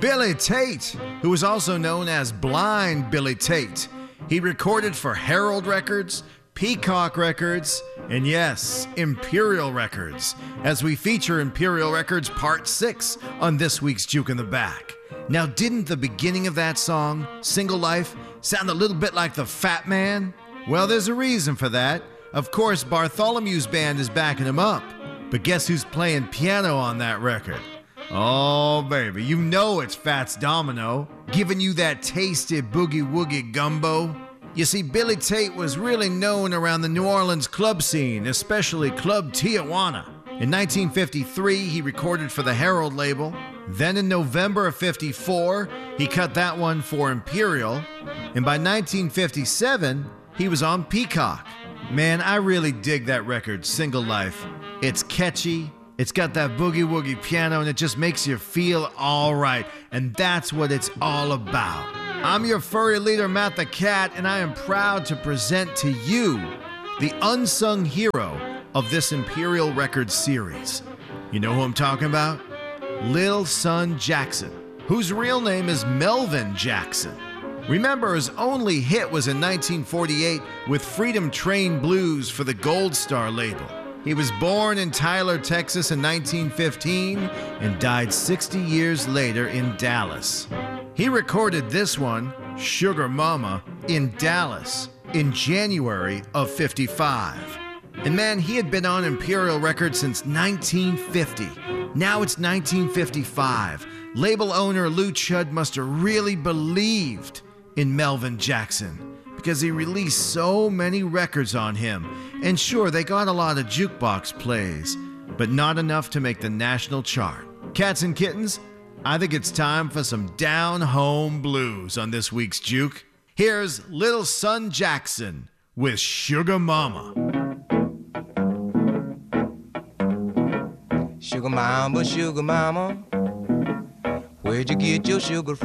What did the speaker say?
Billy Tate, who was also known as Blind Billy Tate. He recorded for Herald Records, Peacock Records, and yes, Imperial Records, as we feature Imperial Records Part 6 on this week's Juke in the Back. Now, didn't the beginning of that song, Single Life, sound a little bit like the Fat Man? Well, there's a reason for that. Of course, Bartholomew's band is backing him up. But guess who's playing piano on that record? Oh, baby, you know it's Fats Domino, giving you that tasty boogie-woogie gumbo. You see, Billy Tate was really known around the New Orleans club scene, especially Club Tijuana. In 1953, he recorded for the Herald label. Then in November of 54, he cut that one for Imperial. And by 1957, he was on Peacock. Man, I really dig that record, Single Life. It's catchy, it's got that boogie-woogie piano, and it just makes you feel all right. And that's what it's all about. I'm your furry leader, Matt the Cat, and I am proud to present to you the unsung hero of this Imperial Records series. You know who I'm talking about? Lil Son Jackson, whose real name is Melvin Jackson. Remember, his only hit was in 1948 with Freedom Train Blues for the Gold Star label. He was born in Tyler, Texas in 1915 and died 60 years later in Dallas. He recorded this one, Sugar Mama, in Dallas in January of 55. And man, he had been on Imperial Records since 1950. Now it's 1955. Label owner Lou Chudd must have really believed in Melvin Jackson because he released so many records on him. And sure, they got a lot of jukebox plays, but not enough to make the national chart. Cats and kittens, I think it's time for some down-home blues on this week's Juke. Here's Lil Son Jackson with Sugar Mama. Sugar mama, where'd you get your sugar from?